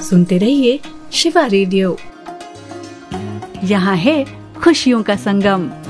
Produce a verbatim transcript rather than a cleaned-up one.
सुनते रहिए शिवा रेडियो। यहाँ है खुशियों का संगम।